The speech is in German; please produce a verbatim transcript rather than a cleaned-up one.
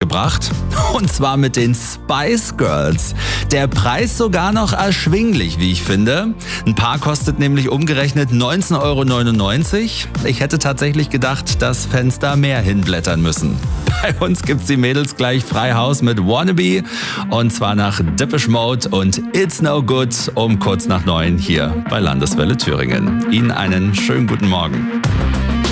mitgebracht. Und zwar mit den Spice Girls. Der Preis sogar noch erschwinglich, wie ich finde. Ein Paar kostet nämlich umgerechnet neunzehn Euro neunundneunzig. Ich hätte tatsächlich gedacht, dass Fans da mehr hinblättern müssen. Bei uns gibt's die Mädels gleich frei Haus mit Wannabe. Und zwar nach Depeche Mode und It's No Good um kurz nach neun hier bei Landeswelle Thüringen. Ihnen einen schönen guten Morgen.